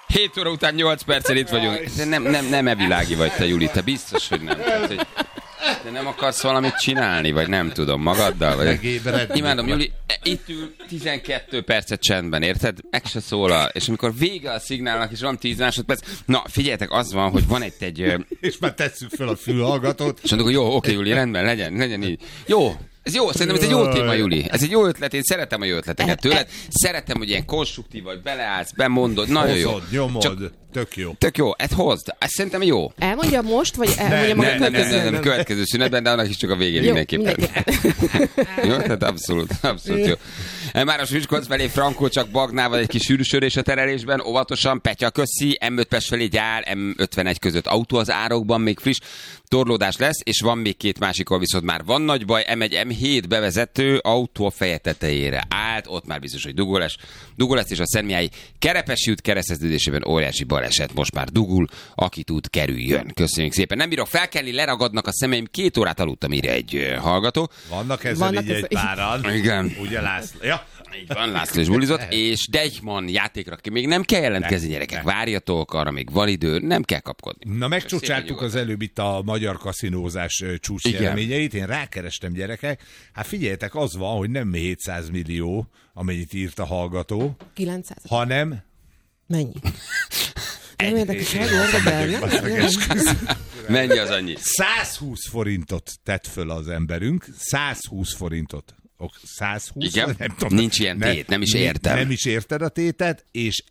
7 óra után 8 perccel itt vagyunk. Nem evilági vagy te, Juli, te biztos, hogy nem. Tehát, hogy te nem akarsz valamit csinálni, vagy nem tudom, magaddal? Vagy... Imádom, Juli, itt ül 12 percet csendben, érted? Meg se szólal, és amikor vége a szignálnak, és van 10 másodperc, na figyeljetek, az van, hogy van egy... És már tesszük fel a fülhallgatót. És mondjuk, hogy jó, oké, Juli, rendben, legyen így. Jó. Ez jó, szerintem ez egy jó téma, Juli. Ez egy jó ötlet, én szeretem a jó ötleteket tőled. Szeretem, hogy ilyen konstruktív vagy, beleállsz, bemondod, nagyon jó. Hozod, nyomod, csak, tök jó. Tök jó, ezt hozd, ez szerintem jó. Elmondja most, vagy elmondja a következő? Nem, következő szünetben, de annak is csak a végén mindenképpen. Jó, tehát abszolút jó. Máros Miskolc felé Frankó csak Bagnával egy kis sűrűsörés a terelésben, óvatosan, Petya köszi, M5 Pest felé gyár, M51 között autó az árokban, még friss torlódás lesz, és van még két másikon, viszont már van nagy baj, M1, M7 bevezető autó a feje tetejére állt, ott már biztos, hogy dugul lesz, és a Szentmiályi Kerepesi út kereszteződésében óriási baleset, most már dugul, aki tud, kerüljön. Köszönjük szépen. Nem bírok felkelni, leragadnak a szemeim, 2 órát aludtam, írja egy hallgató. Vannak ezzel így egy páran. Igen. Ugye László? Ja. Így van, László is bulizott, és Deichmann játékra még nem kell jelentkezni, gyerekek. Várjatok, arra még van idő, nem kell kapkodni. Na, megcsúcsáltuk az előbb itt a magyar kaszinózás csúcsnyereményeit. Én rákerestem, gyerekek. Hát figyeljetek, az van, hogy nem 700 millió, amennyit írt a hallgató, 900. hanem... Mennyi? Nem érdekes, Mennyi az annyi? 120 forintot tett föl az emberünk. 120 forintot. 120? Igen, nem tudom, nincs ilyen tét, nem is értem. Nem is érted a tétet, és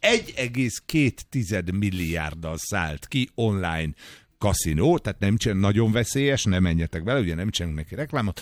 1,2 milliárddal szállt ki online kaszinó, tehát nem csinál, nagyon veszélyes, nem menjetek bele, ugye nem csinálunk neki reklámot.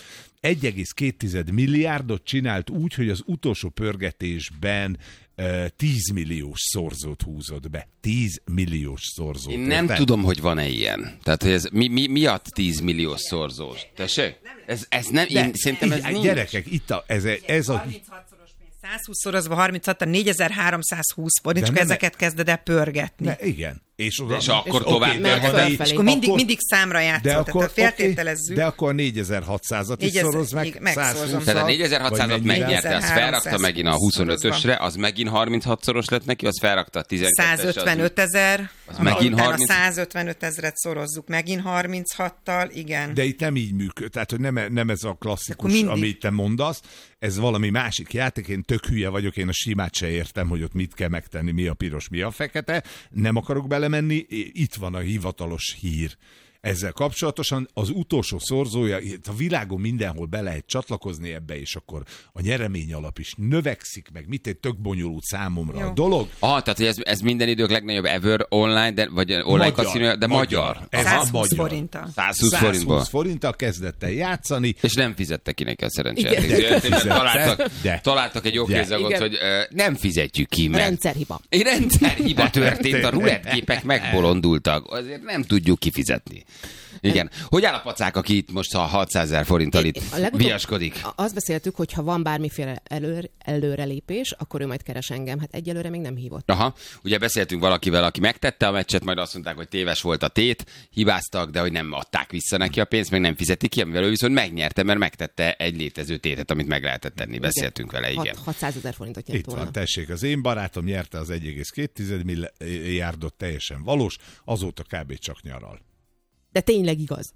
1,2 milliárdot csinált úgy, hogy az utolsó pörgetésben 10 milliós szorzót húzott be. 10 milliós szorzót. Én nem tudom, hogy van-e ilyen. Tehát, hogy ez miatt 10 milliós szorzós? Tessék? Ez nem, én szerintem ez nincs. Gyerekek, itt ez a... 120-szorozva 36, 4320 forint, csak ezeket kezded el pörgetni. Igen. És akkor tovább. És akkor mindig számra játszol, tehát feltételezzük. De akkor 4600-at is szoroz meg. Tehát a 4600-at megnyerte, az felrakta megint a 25-ösre, az megint 36-szoros lett neki, az felrakta a 12-es. 155 000, megint 30... 155 000-et szorozzuk megint 36-tal, igen. De itt nem így működik, tehát hogy nem ez a klasszikus, amit te mondasz, ez valami másik játék, én tök hülye vagyok, én a simát se értem, hogy ott mit kell megtenni, mi a piros, mi a fekete, nem akarok belemenni, itt van a hivatalos hír. Ezzel kapcsolatosan az utolsó szorzója, a világon mindenhol be lehet csatlakozni ebbe, és akkor a nyeremény alap is növekszik, meg mit egy tök bonyolult számomra a dolog. Tehát hogy ez minden idők legnagyobb ever online, vagy online kaszinó, de magyar. Ez 120 forinttal. 120 forinttal kezdett el játszani. És nem fizette ki neki a szerencsét. Találtak egy jó kézagot, hogy nem fizetjük ki, mert... Rendszerhiba történt, a rulettképek megbolondultak, azért nem tudjuk kifizetni. Igen. Hogy áll a pacák, aki itt most a 600 000 forinttal itt viaskodik? Azt beszéltük, hogy ha van bármiféle előrelépés, akkor ő majd keres engem. Hát egyelőre még nem hívott. Aha. Ugye beszéltünk valakivel, aki megtette a meccset, majd azt mondták, hogy téves volt a tét, hibáztak, de hogy nem adták vissza neki a pénzt, meg nem fizetik ki, amivel ő viszont megnyerte, mert megtette egy létező tétet, amit meg lehetett tenni. Beszéltünk vele, igen. 600 000 forintot nyert volna. Itt van, tessék, az én barátom nyerte az 1,2 milliárdot, teljesen valós, azóta kb. Csak nyaral. De tényleg igaz.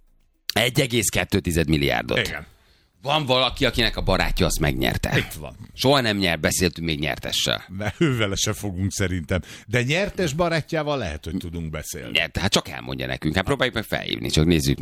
1,2 milliárdot. Igen. Van valaki, akinek a barátja azt megnyerte. Itt van. Soha nem nyert, beszéltünk még nyertessel. Ővele se fogunk szerintem. De nyertes barátjával lehet, hogy tudunk beszélni. Hát csak elmondja nekünk. Hát próbáljuk meg felhívni, csak nézzük meg.